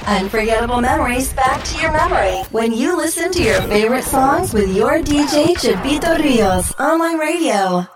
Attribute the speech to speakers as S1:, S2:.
S1: Unforgettable memories back to your memory when you listen to your favorite songs with your DJ Chipito Rios. Online radio.